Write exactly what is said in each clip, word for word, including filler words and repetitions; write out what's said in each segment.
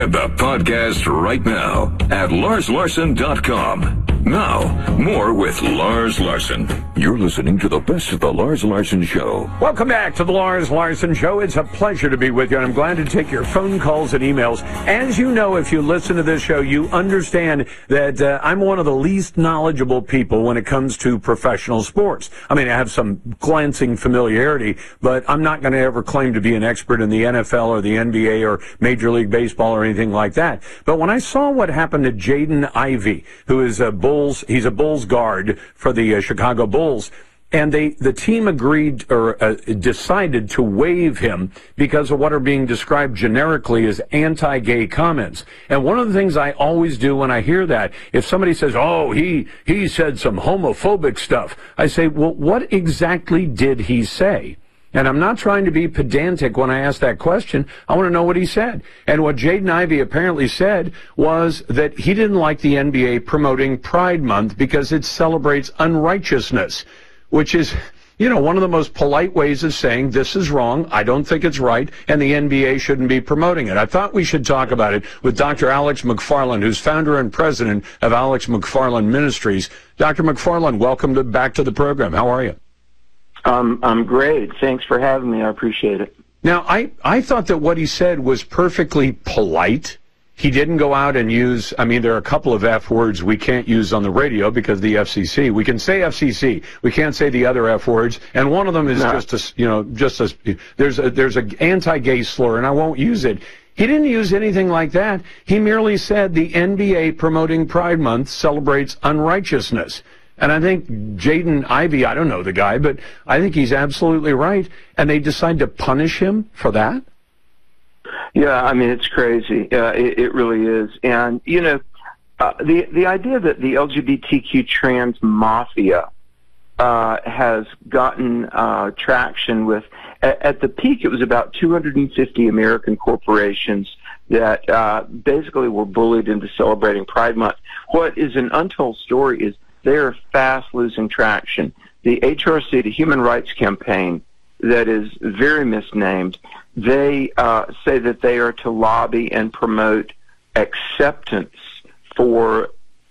The podcast right now at Lars Larson dot com. Now, more with Lars Larson. You're listening to the best of the Lars Larson Show. Welcome back to the Lars Larson Show. It's a pleasure to be with you, and I'm glad to take your phone calls and emails. As you know, if you listen to this show, you understand that uh, I'm one of the least knowledgeable people when it comes to professional sports. I mean, I have some glancing familiarity, but I'm not going to ever claim to be an expert in the N F L or the N B A or Major League Baseball or anything like that. But when I saw what happened to Jaden Ivey, who is a Bulls, he's a Bulls guard for the uh, Chicago Bulls, and they, the team agreed or uh, decided to waive him because of what are being described generically as anti-gay comments. And one of the things I always do when I hear that, if somebody says, oh, he, he said some homophobic stuff, I say, well, what exactly did he say? And I'm not trying to be pedantic when I ask that question. I want to know what he said. And what Jaden Ivey apparently said was that he didn't like the N B A promoting Pride Month because it celebrates unrighteousness, which is, you know, one of the most polite ways of saying this is wrong, I don't think it's right, and the N B A shouldn't be promoting it. I thought we should talk about it with Doctor Alex McFarland, who's founder and president of Alex McFarland Ministries. Doctor McFarland, welcome to, back to the program. How are you? Um, I'm great. Thanks for having me. I appreciate it. Now, I, I thought that what he said was perfectly polite. He didn't go out and use, I mean, there are a couple of F words we can't use on the radio because of the F C C. We can say F C C. We can't say the other F words. And one of them is no. just a, you know, just a, there's a, there's an anti-gay slur, and I won't use it. He didn't use anything like that. He merely said the N B A promoting Pride Month celebrates unrighteousness. And I think Jaden Ivey, I don't know the guy, but I think he's absolutely right. And they decide to punish him for that? Yeah, I mean, it's crazy. Uh, it, it really is. And, you know, uh, the the idea that the L G B T Q trans mafia uh, has gotten uh, traction with, at, at the peak, it was about two hundred fifty American corporations that uh, basically were bullied into celebrating Pride Month. What is an untold story is they are fast losing traction. The H R C, the Human Rights Campaign, that is very misnamed, they uh, say that they are to lobby and promote acceptance for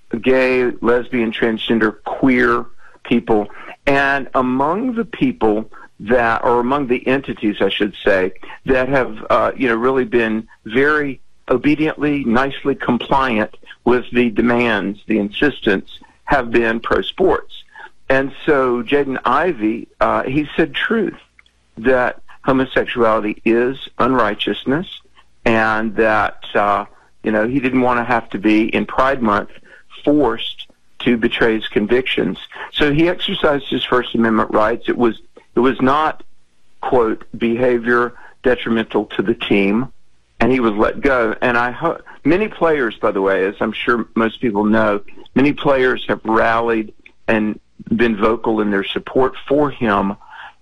gay, lesbian, transgender, queer people. And among the people that, or among the entities, I should say, that have, uh, you know, really been very obediently, nicely compliant with the demands, the insistence, have been pro-sports. And so Jaden Ivey, uh, he said truth, that homosexuality is unrighteousness, and that, uh, you know, he didn't want to have to be, in Pride Month, forced to betray his convictions. So he exercised his First Amendment rights. It was, it was not, quote, behavior detrimental to the team, and he was let go. And I hope, many players, by the way, as I'm sure most people know, many players have rallied and been vocal in their support for him.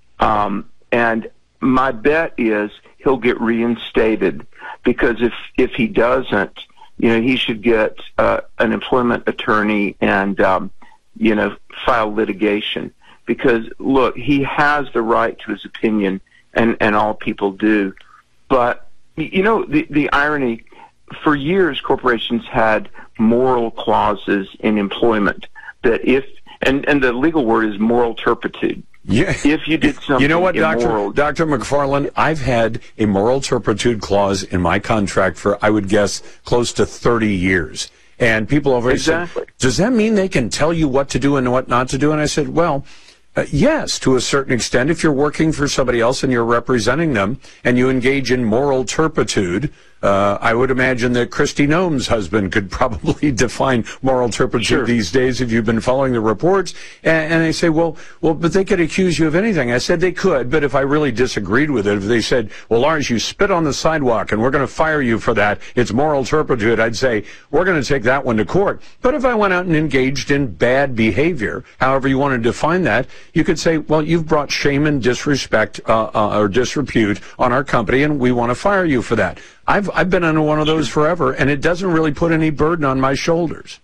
Um, and my bet is he'll get reinstated, because if, if he doesn't, you know, he should get uh, an employment attorney and, um, you know, file litigation. Because, look, he has the right to his opinion, and, and all people do. But, you know, the, the irony, for years corporations had moral clauses in employment that if, and, and the legal word is moral turpitude. Yeah. If you did something you know what, immoral, Doctor Doctor McFarland, I've had a moral turpitude clause in my contract for, I would guess, close to thirty years. And people over exactly. said, does that mean they can tell you what to do and what not to do? And I said, well, Uh, yes, to a certain extent. If you're working for somebody else and you're representing them and you engage in moral turpitude, uh, I would imagine that Kristi Noem's husband could probably define moral turpitude sure. these days if you've been following the reports. And, and they say, well, well, but they could accuse you of anything. I said they could, but if I really disagreed with it, if they said, well, Lars, you spit on the sidewalk and we're going to fire you for that, it's moral turpitude, I'd say, we're going to take that one to court. But if I went out and engaged in bad behavior, however you want to define that, you could say, well, you've brought shame and disrespect uh, uh, or disrepute on our company, and we want to fire you for that. I've I've been under one of those forever, and it doesn't really put any burden on my shoulders.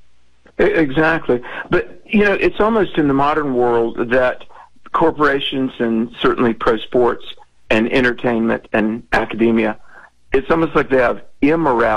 Exactly. But, you know, it's almost in the modern world that corporations and certainly pro sports and entertainment and academia, it's almost like they have immorality